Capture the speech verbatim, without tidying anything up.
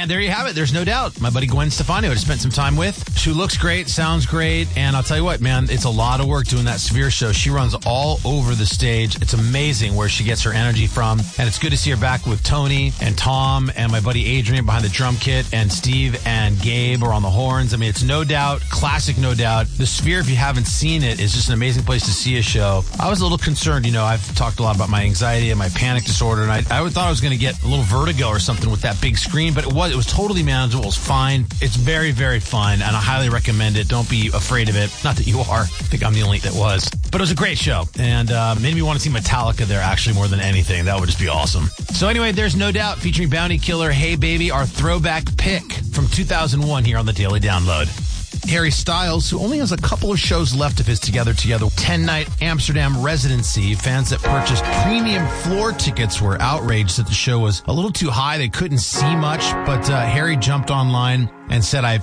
And there you have it. There's no doubt. My buddy Gwen Stefani, I just spent some time with. She looks great, sounds great. And I'll tell you what, man, it's a lot of work doing that Sphere show. She runs all over the stage. It's amazing where she gets her energy from. And it's good to see her back with Tony and Tom and my buddy Adrian behind the drum kit, and Steve and Gabe are on the horns. I mean, it's no doubt, classic no doubt. The Sphere, if you haven't seen it, is just an amazing place to see a show. I was a little concerned. You know, I've talked a lot about my anxiety and my panic disorder, and I, I thought I was going to get a little vertigo or something with that big screen, but it was, it was totally manageable. It was fine. It's very, very fun, and I highly recommend it. Don't be afraid of it. Not that you are. I think I'm the only that was. But it was a great show, and uh, made me want to see Metallica there, actually, more than anything. That would just be awesome. So anyway, there's No Doubt featuring Bounty Killer, Hey Baby, our throwback pick from two thousand one here on the Daily Download. Harry Styles, who only has a couple of shows left of his Together Together ten-night Amsterdam residency. Fans that purchased premium floor tickets were outraged that the show was a little too high. They couldn't see much, but uh, Harry jumped online and said, I've